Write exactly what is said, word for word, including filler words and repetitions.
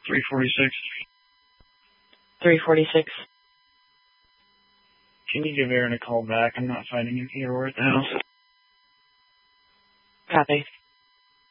three forty-six. three forty-six. Can you give Aaron a call back? I'm not finding him here right now. Copy.